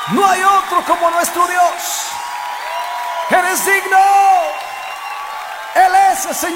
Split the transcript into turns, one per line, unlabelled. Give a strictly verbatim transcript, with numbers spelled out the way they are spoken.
No hay otro como nuestro Dios. Eres digno. Él es el Señor.